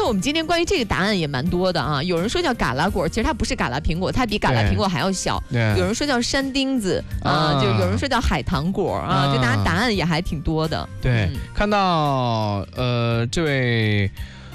我们今天关于这个答案也蛮多的啊。有人说叫嘎啦果，其实它不是嘎啦苹果，它比嘎啦苹果还要小。有人说叫山丁子啊，就有人说叫海棠果啊，就大家答案也还挺多的。 对，看到这位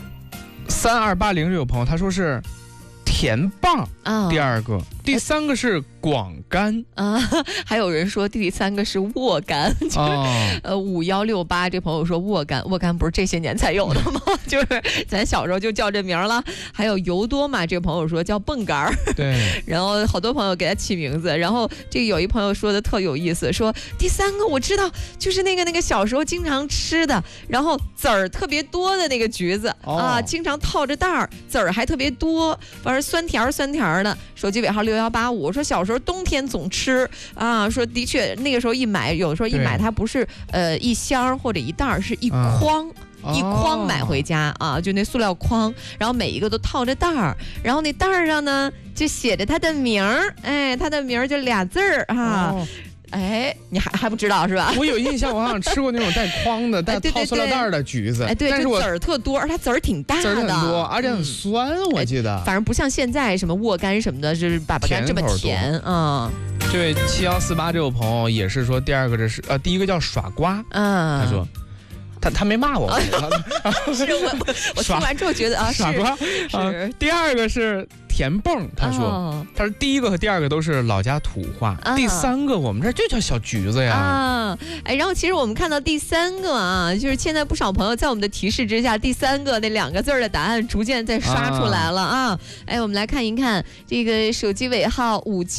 3280这有朋友他说是甜棒第二个，第三个是广柑啊，还有人说第三个是沃柑，5168这朋友说沃柑不是这些年才有的吗？就是咱小时候就叫这名了。还有油多嘛，这个朋友说叫蹦杆儿， 对， 然后好多朋友给他起名字，然后这个有一朋友说的特有意思，说第三个我知道，就是那个小时候经常吃的，然后籽儿特别多的那个橘子啊，经常套着袋儿，籽儿还特别多，反正酸甜的。手机尾号6185，说小时候冬天总吃啊，说的确那个时候一买，有时候一买它不是一箱或者一袋，是一筐。一筐买回家啊，就那塑料筐，然后每一个都套着袋儿，然后那袋儿上呢就写着他的名儿，哎，他的名儿就俩字儿啊。哎，你还不知道是吧？ 我有印象，我好像吃过那种带筐的、带套塑料袋的橘子。 哎，对，但是籽儿特多，而它籽儿挺大的， 籽儿很多，而且很酸，我记得。 反正不像现在什么沃柑什么的，就是粑粑柑这么甜啊。这位7148这位朋友也是说，第二个这是第一个叫耍瓜，他说。他没骂我， 我听完之后觉得啊， 傻瓜是。第二个是甜蹦，他说第一个和第二个都是老家土话，第三个我们这就叫小橘子呀。 啊，哎，然后其实我们看到第三个啊，就是现在不少朋友在我们的提示之下，第三个那两个字的答案逐渐在刷出来了啊。哎，我们来看一看这个手机尾号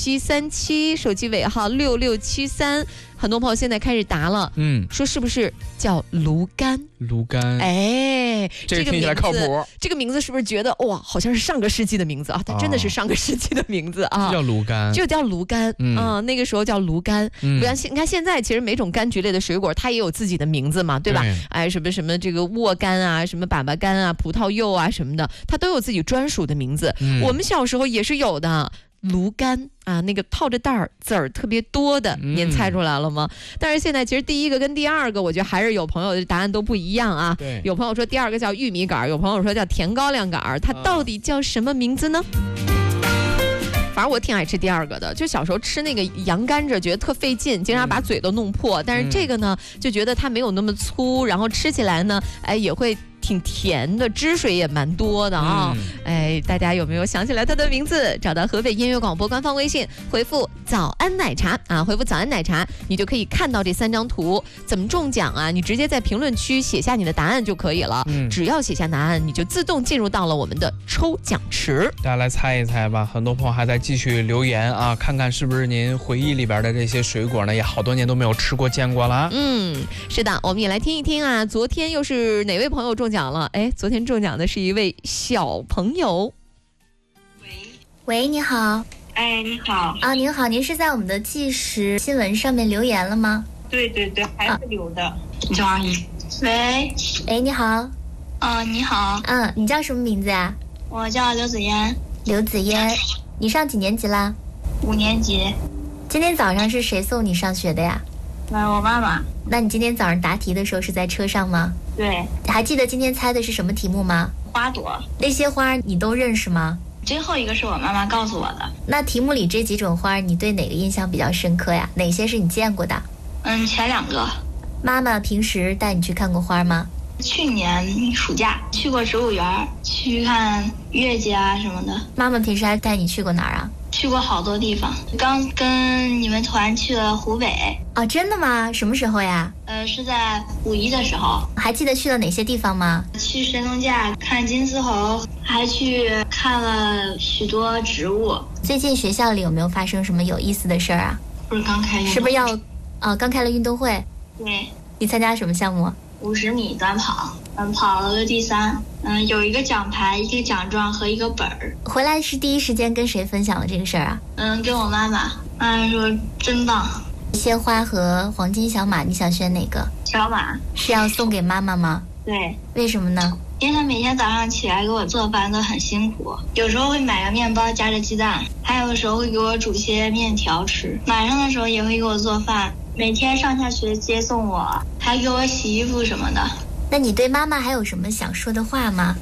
5737，手机尾号6673。很多朋友现在开始答了，说是不是叫芦柑？ 芦柑， 哎， 这个听起来靠谱。 这个名字是不是觉得哇，好像是上个世纪的名字啊？它真的是上个世纪的名字啊， 叫芦柑， 就叫芦柑啊。那个时候叫芦柑，不像你看现在，其实每种柑橘类的水果，它也有自己的名字嘛，对吧？哎，什么这个沃柑啊，什么粑粑柑啊，葡萄柚啊什么的，它都有自己专属的名字。我们小时候也是有的。芦柑啊，那个套着袋儿，籽儿特别多的，您猜出来了吗？但是现在其实第一个跟第二个，我觉得还是有朋友的答案都不一样啊。 对， 有朋友说第二个叫玉米杆，有朋友说叫甜高粱杆，它到底叫什么名字呢？反正我挺爱吃第二个的，就小时候吃那个洋甘蔗，觉得特费劲，经常把嘴都弄破。但是这个呢，就觉得它没有那么粗，然后吃起来呢，哎，也会挺甜的，汁水也蛮多的啊。哎，大家有没有想起来它的名字？找到河北音乐广播官方微信，回复早安奶茶啊，回复早安奶茶，你就可以看到这3张图。怎么中奖啊？你直接在评论区写下你的答案就可以了。只要写下答案，你就自动进入到了我们的抽奖池。 大家来猜一猜吧，很多朋友还在继续留言啊，看看是不是您回忆里边的这些水果呢，也好多年都没有吃过见过了。 是的，我们也来听一听啊，昨天又是哪位朋友中奖了？哎，昨天中奖的是一位小朋友。 喂，你好。 哎，你好。 啊，您好，您是在我们的即时新闻上面留言了吗？ 对，还是留的。你叫阿姨。喂。 哎，你好。 你好。 你叫什么名字呀？ 我叫刘子嫣。 刘子嫣，你上几年级啦 ？5年级。 今天早上是谁送你上学的呀？ 我妈妈。 那你今天早上答题的时候是在车上吗？ 对。 还记得今天猜的是什么题目吗？ 花朵。 那些花你都认识吗？ 最后一个是我妈妈告诉我的。 那题目里这几种花，你对哪个印象比较深刻呀？哪些是你见过的？ 前2个。 妈妈平时带你去看过花吗？ 去年暑假去过植物园，去看月季啊什么的。 妈妈平时还带你去过哪儿啊？ 去过好多地方，刚跟你们团去了湖北。 哦，真的吗？什么时候呀？ 是在5一的时候。 还记得去了哪些地方吗？ 去神农架看金丝猴，还去看了许多植物。 最近学校里有没有发生什么有意思的事儿啊？ 不是刚开运动会？ 是不是要刚开了运动会？ 对。 你参加什么项目 ？50米短跑，跑了个第3。有一个奖牌、一个奖状和一个本儿。 回来是第一时间跟谁分享了这个事儿啊？ 跟我妈妈。妈妈说真棒。 鲜花和黄金小马，你想选哪个？ 小马。 是要送给妈妈吗？ 对。 为什么呢？ 因为她每天早上起来给我做饭都很辛苦，有时候会买个面包夹着鸡蛋，还有的时候会给我煮些面条吃，晚上的时候也会给我做饭，每天上下学接送我，还给我洗衣服什么的。 那你对妈妈还有什么想说的话吗？